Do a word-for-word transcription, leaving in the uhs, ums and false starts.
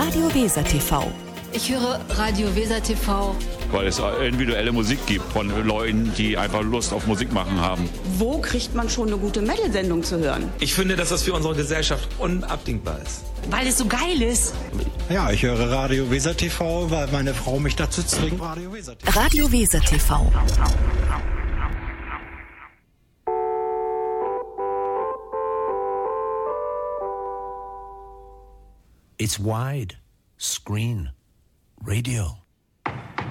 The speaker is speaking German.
Radio Weser T V. Ich höre Radio Weser T V. Weil es individuelle Musik gibt von Leuten, die einfach Lust auf Musik machen haben. Wo kriegt man schon eine gute Metal-Sendung zu hören? Ich finde, dass das für unsere Gesellschaft unabdingbar ist. Weil es so geil ist. Ja, ich höre Radio Weser T V, weil meine Frau mich dazu zwingt. Radio Weser T V. Radio Weser T V. It's wide screen radio.